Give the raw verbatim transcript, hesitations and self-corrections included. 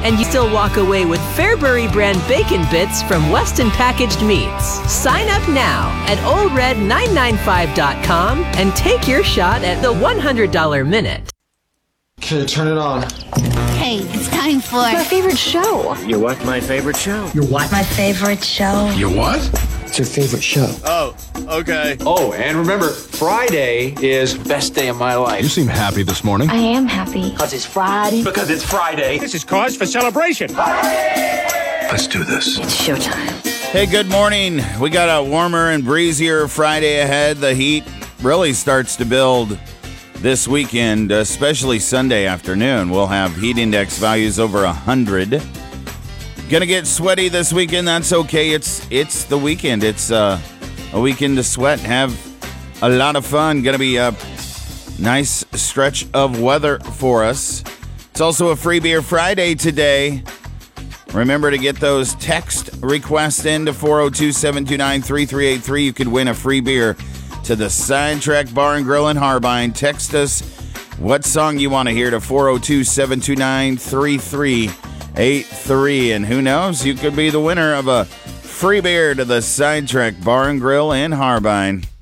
and you still walk away with Fairbury brand bacon bits from Weston Packaged Meats. Sign up now at old red nine nine five dot com and take your shot at the one hundred dollar minute. Okay, turn it on. Hey, it's time for my favorite show. You what? My favorite show. You what? My favorite show. You what? It's your favorite show. Oh, okay. Oh, and remember, Friday is best day of my life. You seem happy this morning. I am happy. Because it's Friday. Because it's Friday. This is cause for celebration. Let's do this. It's showtime. Hey, good morning. We got a warmer and breezier Friday ahead. The heat really starts to build this weekend, especially Sunday afternoon. We'll have heat index values over one hundred. Gonna get sweaty this weekend. That's okay. It's it's the weekend. It's uh, a weekend to sweat and have a lot of fun. Gonna be a nice stretch of weather for us. It's also a Free Beer Friday today. Remember to get those text requests in to four oh two, seven two nine, three three eight three. You could win a free beer to the Sidetrack Bar and Grill in Harbine. Text us what song you want to hear to four oh two, seven two nine, three three eight three. And who knows, you could be the winner of a free beer to the Sidetrack Bar and Grill in Harbine.